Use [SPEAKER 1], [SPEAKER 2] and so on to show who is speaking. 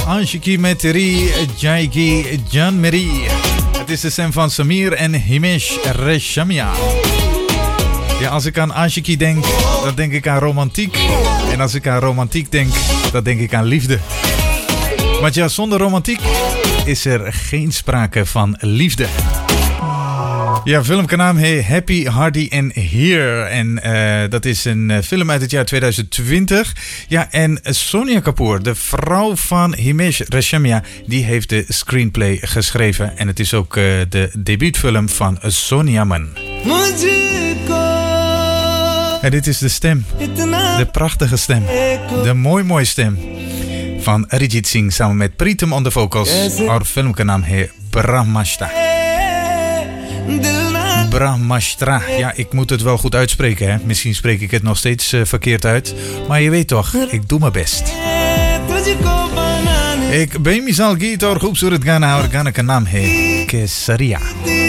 [SPEAKER 1] Anshiki met Ri Jaiki Jan Meri. Het is de stem van Samir en Himesh Reshamia. Ja, als ik aan Anshiki denk, dan denk ik aan romantiek. En als ik aan romantiek denk, dan denk ik aan liefde. Want ja, zonder romantiek is er geen sprake van liefde. Ja, filmkanaal heet Happy, Hardy and Here. En dat is een film uit het jaar 2020. Ja, en Sonia Kapoor, de vrouw van Himesh Reshamia, die heeft de screenplay geschreven. En het is ook de debuutfilm van Sonia Man. En dit is de stem, de prachtige stem, de mooie stem van Arijit Singh samen met Pritam on the vocals. Our filmkanaal heet Brahmastra. Brahmastra. Ja, ik moet het wel goed uitspreken, hè. Misschien spreek ik het nog steeds verkeerd uit. Maar je weet toch, ik doe mijn best. Ik ben misal geet और खूबसूरत गाना और गाना का नाम है केसरिया.